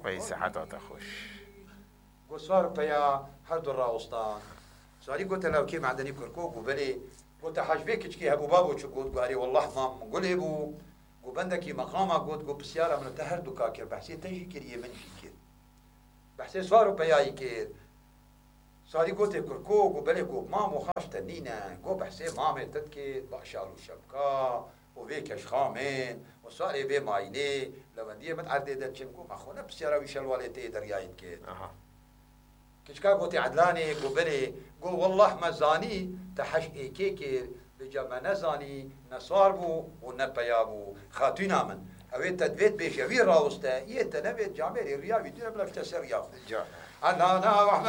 وهي صحتها خوش. قصار بيا هردو الراوستان سؤالي قلت له كي معدني كركوك وبلي قلت حاجبيك كي هبو بابو شو قلت قاري والله ما قولي بو وبندكي مقامه قلت بسياره من تهردو كاكر بحسي تجي كريه من كير بحسي صاروا بياي كير سؤالي قلت كركوك وبلي قلت مامو خاش تنينا قلت بحسي مامي تتكي باشالو شبكه وبيك اشخامين وصاري بي مايني لو انديه متعدده تشنكو ما خونا بسياره ويشلوالتي دريايت كير كشكا قلت عدلاني قبلي قل والله ما زاني تحش ايكيكي بجمع نزاني نصاربو ونبيابو خاتونا من اويت تدفيت بيش يوي راوستا يتنبيت جامعي رياوي دينا بلا فتسر ياخو انا